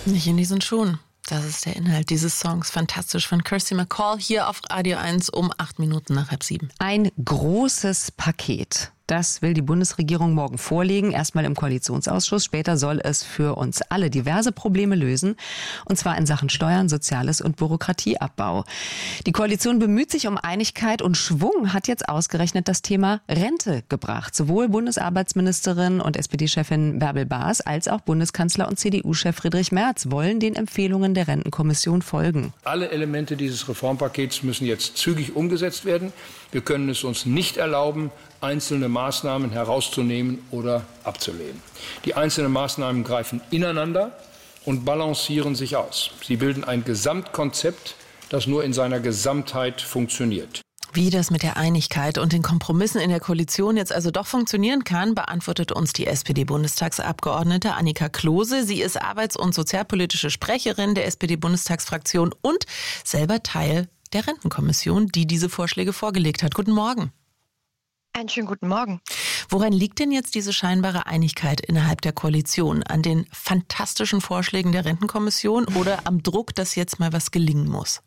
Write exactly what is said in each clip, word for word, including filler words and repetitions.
Nicht in diesen Schuhen. Das ist der Inhalt dieses Songs. Fantastisch von Kirsty MacColl hier auf Radio eins um acht Minuten nach halb sieben. Ein großes Paket. Das will die Bundesregierung morgen vorlegen, erstmal im Koalitionsausschuss. Später soll es für uns alle diverse Probleme lösen, und zwar in Sachen Steuern, Soziales und Bürokratieabbau. Die Koalition bemüht sich um Einigkeit, und Schwung hat jetzt ausgerechnet das Thema Rente gebracht. Sowohl Bundesarbeitsministerin und S P D-Chefin Bärbel Baas als auch Bundeskanzler und C D U-Chef Friedrich Merz wollen den Empfehlungen der Rentenkommission folgen. Alle Elemente dieses Reformpakets müssen jetzt zügig umgesetzt werden. Wir können es uns nicht erlauben, einzelne Maßnahmen herauszunehmen oder abzulehnen. Die einzelnen Maßnahmen greifen ineinander und balancieren sich aus. Sie bilden ein Gesamtkonzept, das nur in seiner Gesamtheit funktioniert. Wie das mit der Einigkeit und den Kompromissen in der Koalition jetzt also doch funktionieren kann, beantwortet uns die S P D-Bundestagsabgeordnete Annika Klose. Sie ist arbeits- und sozialpolitische Sprecherin der S P D-Bundestagsfraktion und selber Teil der Rentenkommission, die diese Vorschläge vorgelegt hat. Guten Morgen. Einen schönen guten Morgen. Woran liegt denn jetzt diese scheinbare Einigkeit innerhalb der Koalition? An den fantastischen Vorschlägen der Rentenkommission oder am Druck, dass jetzt mal was gelingen muss?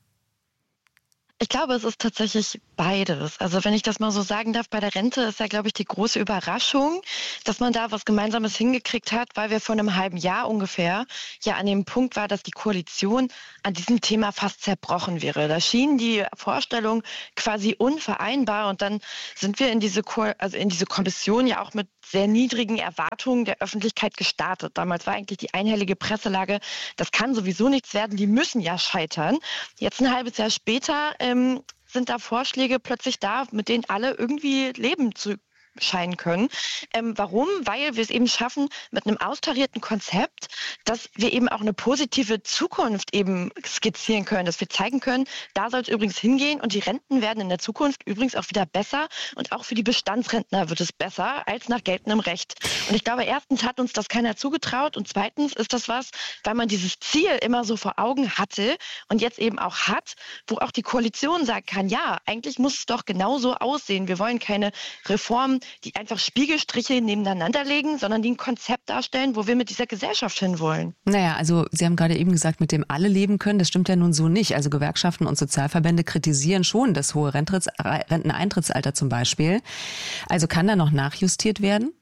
Ich glaube, es ist tatsächlich beides. Also wenn ich das mal so sagen darf, bei der Rente ist ja, glaube ich, die große Überraschung, dass man da was Gemeinsames hingekriegt hat, weil wir vor einem halben Jahr ungefähr ja an dem Punkt war, dass die Koalition an diesem Thema fast zerbrochen wäre. Da schien die Vorstellung quasi unvereinbar, und dann sind wir in diese Ko- also in diese Kommission ja auch mit sehr niedrigen Erwartungen der Öffentlichkeit gestartet. Damals war eigentlich die einhellige Presselage, das kann sowieso nichts werden, die müssen ja scheitern. Jetzt ein halbes Jahr später ähm, sind da Vorschläge plötzlich da, mit denen alle irgendwie leben zu scheinen können. Ähm, warum? Weil wir es eben schaffen, mit einem austarierten Konzept, dass wir eben auch eine positive Zukunft eben skizzieren können, dass wir zeigen können, da soll es übrigens hingehen, und die Renten werden in der Zukunft übrigens auch wieder besser, und auch für die Bestandsrentner wird es besser als nach geltendem Recht. Und ich glaube, erstens hat uns das keiner zugetraut, und zweitens ist das was, weil man dieses Ziel immer so vor Augen hatte und jetzt eben auch hat, wo auch die Koalition sagen kann, ja, eigentlich muss es doch genauso aussehen. Wir wollen keine Reformen, die einfach Spiegelstriche nebeneinander legen, sondern die ein Konzept darstellen, wo wir mit dieser Gesellschaft hinwollen. Naja, also Sie haben gerade eben gesagt, mit dem alle leben können. Das stimmt ja nun so nicht. Also Gewerkschaften und Sozialverbände kritisieren schon das hohe Rentritts- Renteneintrittsalter zum Beispiel. Also kann da noch nachjustiert werden?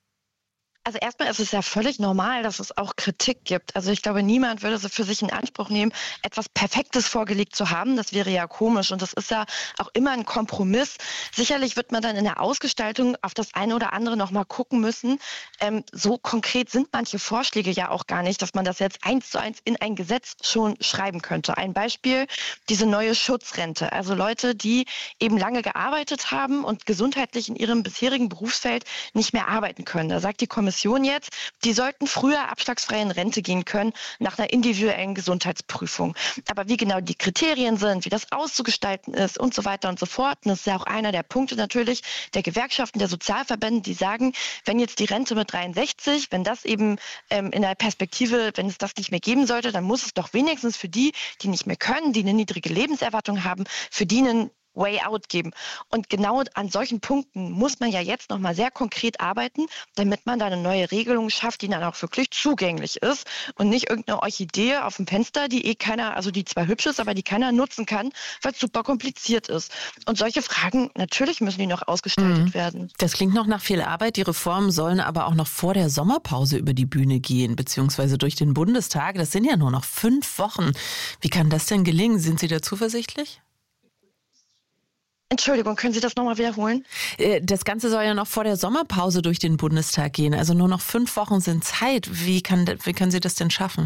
Also erstmal ist es ja völlig normal, dass es auch Kritik gibt. Also ich glaube, niemand würde so für sich in Anspruch nehmen, etwas Perfektes vorgelegt zu haben. Das wäre ja komisch, und das ist ja auch immer ein Kompromiss. Sicherlich wird man dann in der Ausgestaltung auf das eine oder andere noch mal gucken müssen. Ähm, so konkret sind manche Vorschläge ja auch gar nicht, dass man das jetzt eins zu eins in ein Gesetz schon schreiben könnte. Ein Beispiel, diese neue Schutzrente. Also Leute, die eben lange gearbeitet haben und gesundheitlich in ihrem bisherigen Berufsfeld nicht mehr arbeiten können. Da sagt die Kommission jetzt, die sollten früher abschlagsfrei in Rente gehen können nach einer individuellen Gesundheitsprüfung. Aber wie genau die Kriterien sind, wie das auszugestalten ist und so weiter und so fort, und das ist ja auch einer der Punkte natürlich der Gewerkschaften, der Sozialverbände, die sagen, wenn jetzt die Rente mit dreiundsechzig, wenn das eben ähm, in der Perspektive, wenn es das nicht mehr geben sollte, dann muss es doch wenigstens für die, die nicht mehr können, die eine niedrige Lebenserwartung haben, für die einen Way out geben. Und genau an solchen Punkten muss man ja jetzt nochmal sehr konkret arbeiten, damit man da eine neue Regelung schafft, die dann auch wirklich zugänglich ist und nicht irgendeine Orchidee auf dem Fenster, die eh keiner, also die zwar hübsch ist, aber die keiner nutzen kann, weil es super kompliziert ist. Und solche Fragen, natürlich müssen die noch ausgestaltet mhm. werden. Das klingt noch nach viel Arbeit. Die Reformen sollen aber auch noch vor der Sommerpause über die Bühne gehen, beziehungsweise durch den Bundestag. Das sind ja nur noch fünf Wochen. Wie kann das denn gelingen? Sind Sie da zuversichtlich? Entschuldigung, können Sie das nochmal wiederholen? Das Ganze soll ja noch vor der Sommerpause durch den Bundestag gehen. Also nur noch fünf Wochen sind Zeit. Wie kann, wie können Sie das denn schaffen?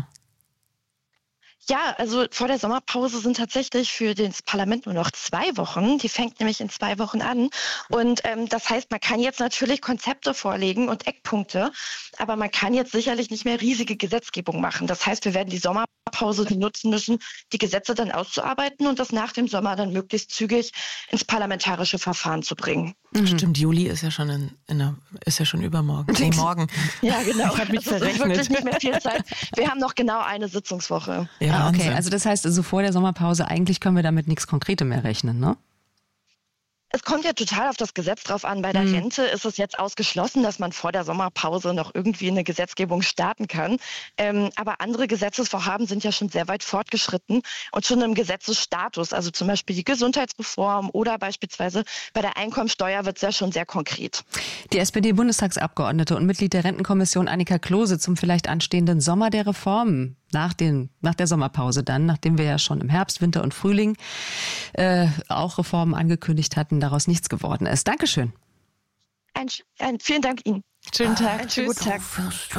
Ja, also vor der Sommerpause sind tatsächlich für das Parlament nur noch zwei Wochen. Die fängt nämlich in zwei Wochen an. Und ähm, das heißt, man kann jetzt natürlich Konzepte vorlegen und Eckpunkte, aber man kann jetzt sicherlich nicht mehr riesige Gesetzgebung machen. Das heißt, wir werden die Sommerpause nutzen müssen, die Gesetze dann auszuarbeiten und das nach dem Sommer dann möglichst zügig ins parlamentarische Verfahren zu bringen. Mhm. Stimmt, Juli ist ja schon in, in der, ist ja schon übermorgen. Nee, morgen. Ja, genau. Ich habe mich also verrechnet. Es ist wirklich nicht mehr viel Zeit. Wir haben noch genau eine Sitzungswoche. Ja, ah, okay. Also das heißt, also vor der Sommerpause eigentlich können wir damit nichts Konkretes mehr rechnen, ne? Es kommt ja total auf das Gesetz drauf an. Bei der Hm. Rente ist es jetzt ausgeschlossen, dass man vor der Sommerpause noch irgendwie eine Gesetzgebung starten kann. Ähm, aber andere Gesetzesvorhaben sind ja schon sehr weit fortgeschritten und schon im Gesetzesstatus. Also zum Beispiel die Gesundheitsreform oder beispielsweise bei der Einkommensteuer wird es ja schon sehr konkret. Die S P D-Bundestagsabgeordnete und Mitglied der Rentenkommission Annika Klose zum vielleicht anstehenden Sommer der Reformen. Nach, den, nach der Sommerpause dann, nachdem wir ja schon im Herbst, Winter und Frühling äh, auch Reformen angekündigt hatten, daraus nichts geworden ist. Dankeschön. Ein, ein, vielen Dank Ihnen. Schönen Tag. Einen schönen guten Tag.